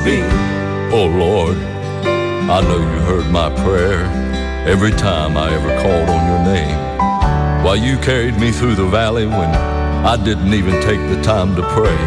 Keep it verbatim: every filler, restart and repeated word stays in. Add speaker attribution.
Speaker 1: me.
Speaker 2: Oh Lord, I know you heard my prayer every time I ever called on your name. While you carried me through the valley when I didn't even take the time to pray.